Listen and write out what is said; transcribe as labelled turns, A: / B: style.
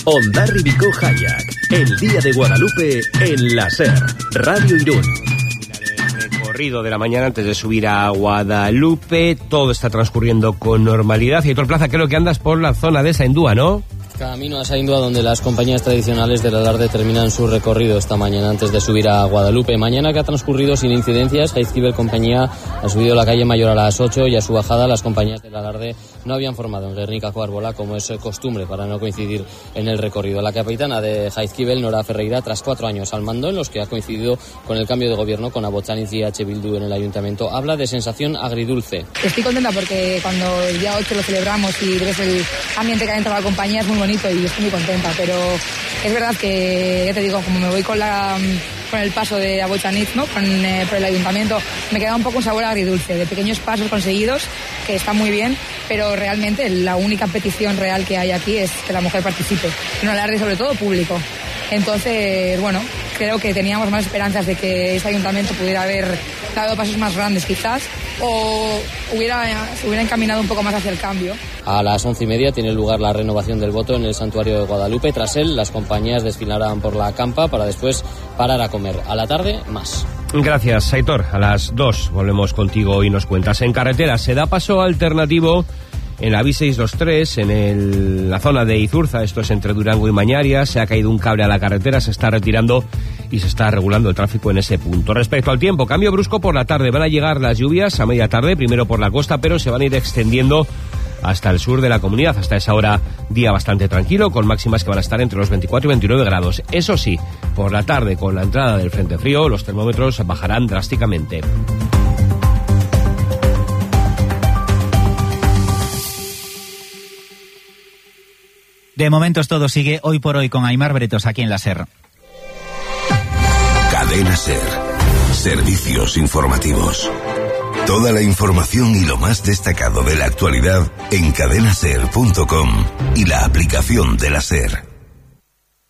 A: Hondarribiko Hayak, el Día de Guadalupe en la SER, Radio Irún. Recorrido de la mañana antes de subir a Guadalupe, todo está transcurriendo con normalidad. Y Aitor Plaza, creo que andas por la zona de Saindúa, ¿no?
B: Camino a Saindúa, donde las compañías tradicionales del alarde terminan su recorrido esta mañana antes de subir a Guadalupe. Mañana que ha transcurrido sin incidencias. Jaizkibel compañía ha subido la calle Mayor a las 8 y a su bajada las compañías del alarde no habían formado en Guernica Arbola, como es costumbre para no coincidir en el recorrido. La capitana de Jaizkibel, Nora Ferreira, tras 4 años al mando, en los que ha coincidido con el cambio de gobierno con Abotxaniz y H. Bildu en el ayuntamiento, habla de sensación agridulce.
C: Estoy contenta porque cuando el día 8 lo celebramos y ves el ambiente que ha entrado la compañía es muy bonito y estoy muy contenta, pero es verdad que, ya te digo, como me voy con el paso de Abotxaniz, ¿no? por el ayuntamiento, me queda un poco un sabor agridulce, de pequeños pasos conseguidos, que están muy bien, pero realmente la única petición real que hay aquí es que la mujer participe, en un alarde sobre todo público. Entonces, bueno, creo que teníamos más esperanzas de que este ayuntamiento pudiera haber dado pasos más grandes quizás, o se hubiera encaminado un poco más hacia el cambio.
B: A las 11:30 tiene lugar la renovación del voto en el santuario de Guadalupe. Tras él, las compañías desfilarán por la campa para después parar a comer. A la tarde, más.
A: Gracias, Aitor. A las 2 volvemos contigo y nos cuentas. En carretera se da paso alternativo en la B623, en la zona de Izurza, esto es entre Durango y Mañaria. Se ha caído un cable a la carretera, se está retirando y se está regulando el tráfico en ese punto. Respecto al tiempo, cambio brusco por la tarde. Van a llegar las lluvias a media tarde, primero por la costa, pero se van a ir extendiendo hasta el sur de la comunidad. Hasta esa hora, día bastante tranquilo, con máximas que van a estar entre los 24 y 29 grados. Eso sí, por la tarde, con la entrada del frente frío, los termómetros bajarán drásticamente.
D: De momento todo sigue hoy por hoy con Aimar Bretos aquí en la SER.
E: Cadena SER. Servicios informativos. Toda la información y lo más destacado de la actualidad en cadenaser.com y la aplicación de la SER.